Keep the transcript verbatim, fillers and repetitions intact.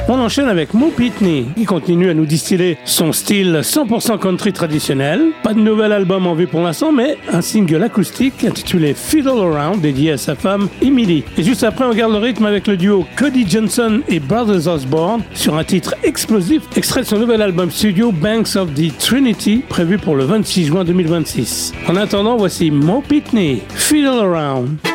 On enchaîne avec Mo Pitney. Il continue à nous distiller son style cent pour cent country traditionnel. Pas de nouvel album en vue pour l'instant, mais un single acoustique intitulé Fiddle Around dédié à sa femme Emily. Et juste après, on garde le rythme avec le duo Cody Johnson et Brothers Osborne sur un titre explosif extrait de son nouvel album studio Banks of the Trinity prévu pour le vingt-six juin deux mille vingt-six. En attendant, voici Mo Pitney, Fiddle Around.